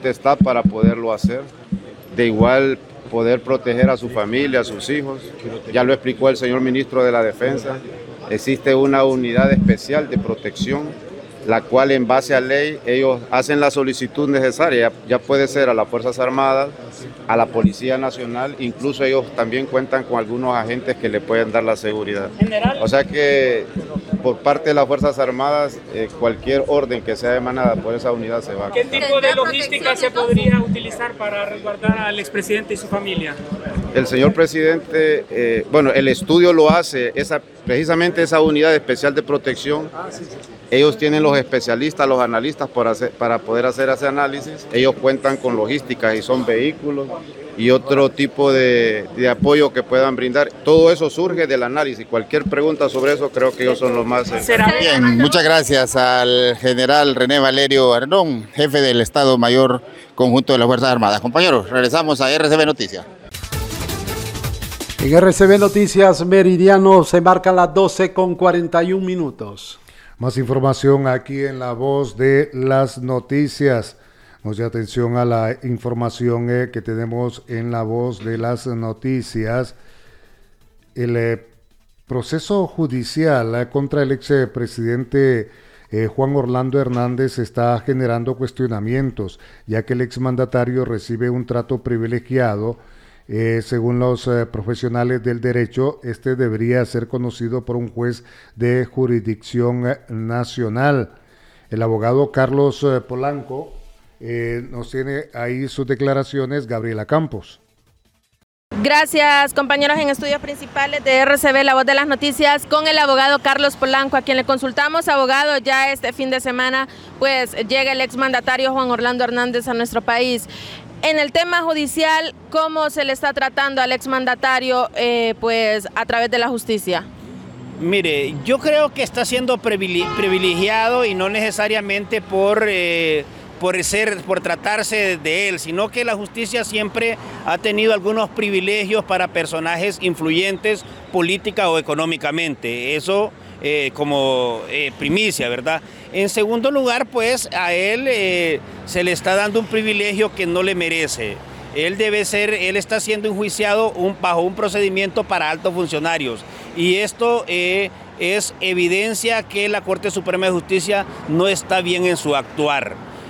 potestad para poderlo hacer. De igual poder proteger a su familia, a sus hijos. Ya lo explicó el señor ministro de la Defensa. Existe una unidad especial de protección, la cual en base a ley ellos hacen la solicitud necesaria, ya puede ser a las Fuerzas Armadas, a la Policía Nacional, incluso ellos también cuentan con algunos agentes que le pueden dar la seguridad. O sea que por parte de las Fuerzas Armadas, cualquier orden que sea emanada por esa unidad se va. ¿Qué tipo de logística se podría utilizar para resguardar al expresidente y su familia? El señor presidente, bueno, el estudio lo hace, precisamente esa unidad especial de protección. Ellos tienen los especialistas, los analistas para poder hacer ese análisis. Ellos cuentan con logística y son vehículos y otro tipo de apoyo que puedan brindar. Todo eso surge del análisis. Cualquier pregunta sobre eso, creo que ellos son los más... Bien, muchas gracias al general René Valerio Ardón, jefe del Estado Mayor Conjunto de las Fuerzas Armadas. Compañeros, regresamos a RCB Noticias. En RCB Noticias Meridiano se marcan las 12:41. Más información aquí en La Voz de las Noticias. Mucha atención a la información que tenemos en La Voz de las Noticias. El proceso judicial contra el expresidente Juan Orlando Hernández está generando cuestionamientos, ya que el exmandatario recibe un trato privilegiado. Según los profesionales del derecho, este debería ser conocido por un juez de jurisdicción nacional. El abogado Carlos Polanco nos tiene ahí sus declaraciones. Gabriela Campos. Gracias, compañeros en estudios principales de RCB, La Voz de las Noticias, con el abogado Carlos Polanco, a quien le consultamos. Abogado, ya este fin de semana pues llega el exmandatario Juan Orlando Hernández a nuestro país. En el tema judicial, ¿cómo se le está tratando al exmandatario pues a través de la justicia? Mire, yo creo que está siendo privilegiado y no necesariamente por tratarse de él, sino que la justicia siempre ha tenido algunos privilegios para personajes influyentes política o económicamente. Eso como primicia, ¿verdad? En segundo lugar, pues a él se le está dando un privilegio que no le merece. Él está siendo enjuiciado bajo un procedimiento para altos funcionarios. Y esto es evidencia que la Corte Suprema de Justicia no está bien en su actuar.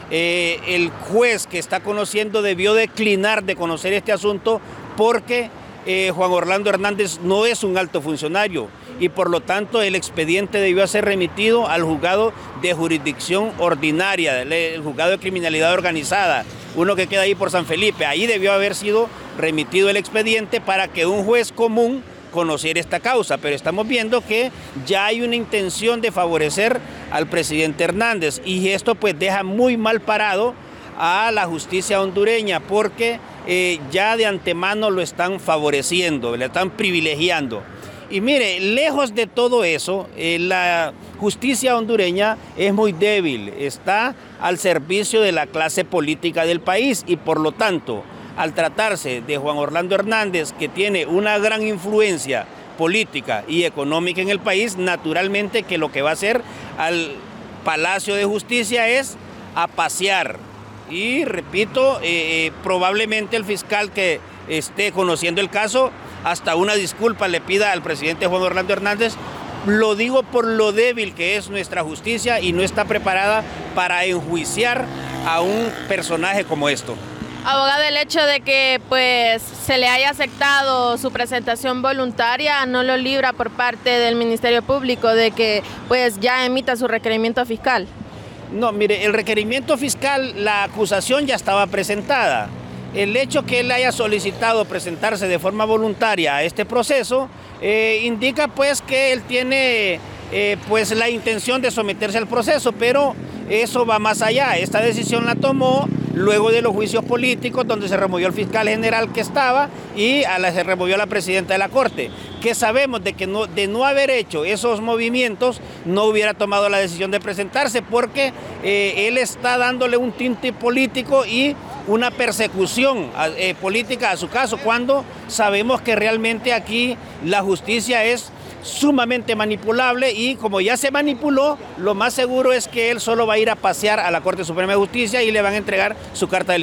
El juez que está conociendo debió declinar de conocer este asunto porque Juan Orlando Hernández no es un alto funcionario y por lo tanto el expediente debió ser remitido al juzgado de jurisdicción ordinaria, el juzgado de criminalidad organizada, uno que queda ahí por San Felipe. Ahí debió haber sido remitido el expediente para que un juez común conociera esta causa, pero estamos viendo que ya hay una intención de favorecer al presidente Hernández y esto pues deja muy mal parado a la justicia hondureña porque ya de antemano lo están favoreciendo, le están privilegiando. Y mire, lejos de todo eso, la justicia hondureña es muy débil, está al servicio de la clase política del país y por lo tanto, al tratarse de Juan Orlando Hernández, que tiene una gran influencia política y económica en el país, naturalmente que lo que va a hacer al Palacio de Justicia es a pasear. Y repito, probablemente el fiscal que esté conociendo el caso hasta una disculpa le pida al presidente Juan Orlando Hernández. Lo digo por lo débil que es nuestra justicia y no está preparada para enjuiciar a un personaje como esto. Abogado, el hecho de que pues se le haya aceptado su presentación voluntaria no lo libra por parte del Ministerio Público de que pues ya emita su requerimiento fiscal. No, mire, el requerimiento fiscal, la acusación ya estaba presentada. El hecho que él haya solicitado presentarse de forma voluntaria a este proceso indica pues que él tiene pues la intención de someterse al proceso, pero eso va más allá. Esta decisión la tomó luego de los juicios políticos donde se removió el fiscal general que estaba y se removió a la presidenta de la Corte, que sabemos de no haber hecho esos movimientos no hubiera tomado la decisión de presentarse porque él está dándole un tinte político y una persecución política a su caso, cuando sabemos que realmente aquí la justicia es sumamente manipulable y como ya se manipuló, lo más seguro es que él solo va a ir a pasear a la Corte Suprema de Justicia y le van a entregar su carta de libertad.